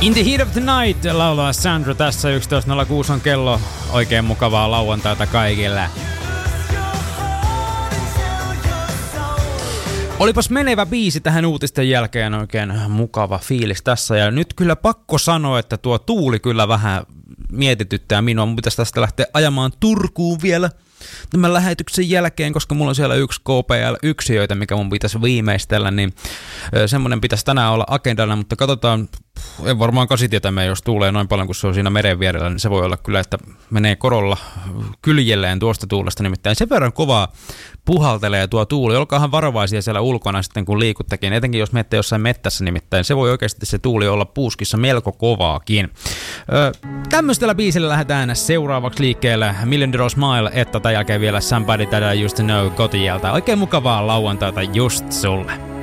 In the Heat of the Night laulaa Sandra tässä. 11.06 on kello. Oikein mukavaa lauantaita kaikille. Olipas menevä biisi tähän uutisten jälkeen, oikein mukava fiilis tässä. Ja nyt kyllä pakko sanoa, että tuo tuuli kyllä vähän mietityttää minua. Mun pitäisi tästä lähteä ajamaan Turkuun vielä tämän lähetyksen jälkeen, koska mulla on siellä yksi KPL-yksiöitä, mikä mun pitäisi viimeistellä, niin semmoinen pitäisi tänään olla agendana, mutta katsotaan, en varmaan kasitietä mene, jos tuulee noin paljon, kun se on siinä meren vierellä, niin se voi olla kyllä, että menee korolla kyljelleen tuosta tuulesta, nimittäin sen verran kovaa puhaltelee tuo tuuli. Olkaahan varovaisia siellä ulkona sitten, kun liikuttakin, etenkin jos menette jossain mettässä, nimittäin se voi oikeasti se tuuli olla puuskissa melko kovaakin. Tämmöisellä biisillä lähdetään seuraavaksi liikkeelle. $1 Million Smile, että tämän jälkeen vielä Somebody That I Used To Know kotieltä. Oikein mukavaa lauantaita just sulle.